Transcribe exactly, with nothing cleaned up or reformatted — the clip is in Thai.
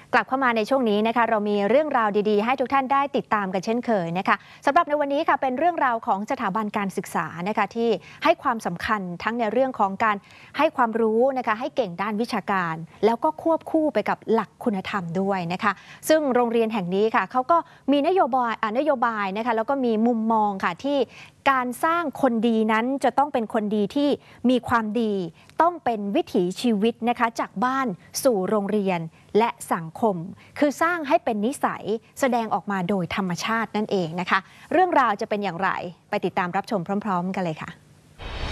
กลับเข้ามาในช่วงนี้นะคะเรามีเรื่องราวดีๆให้ทุกท่านได้ติดตามกันเช่นเคยนะคะสำหรับในวันนี้ค่ะเป็นเรื่องราวของสถาบันการศึกษานะคะที่ให้ความสำคัญทั้งในเรื่องของการให้ความรู้นะคะให้เก่งด้านวิชาการแล้วก็ควบคู่ไปกับหลักคุณธรรมด้วยนะคะซึ่งโรงเรียนแห่งนี้ค่ะเขาก็มีนโยบายนโยบายนะคะแล้วก็มีมุมมองค่ะที่การสร้างคนดีนั้นจะต้องเป็นคนดีที่มีความดีต้องเป็นวิถีชีวิตนะคะจากบ้านสู่โรงเรียนและสังคมคือสร้างให้เป็นนิสัยแสดงออกมาโดยธรรมชาตินั่นเองนะคะเรื่องราวจะเป็นอย่างไรไปติดตามรับชมพร้อมๆกันเลยค่ะ